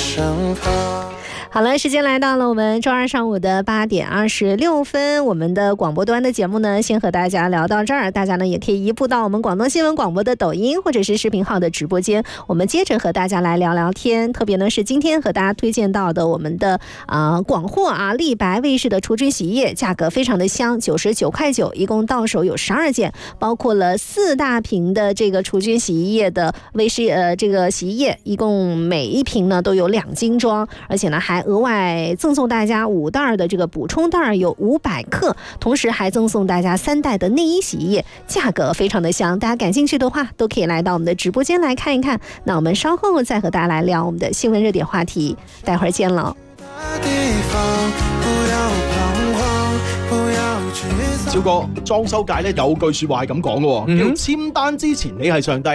身旁。 好了，时间来到了我们周二上午的8点26分，我们的广播端的节目呢，先和大家聊到这儿。大家呢也可以移步到我们广东新闻广播的抖音或者是视频号的直播间，我们接着和大家来聊聊天。特别呢是今天和大家推荐到的我们的广货利白卫士的除菌洗衣液，价格非常的香，99.9块，一共到手有12件，包括了4大瓶的这个除菌洗衣液的卫士这个洗衣液，一共每一瓶呢都有2斤装，而且呢还额外赠送大家5袋的这个补充袋，有500克，同时还赠送大家3袋的内衣洗衣液，价格非常的香。大家感兴趣的话，都可以来到我们的直播间来看一看。那我们稍後再和大家來聊我們的新聞熱點話題，待會兒見了。 超哥，裝修界咧有句說話係咁講嘅，叫簽單之前你係上帝。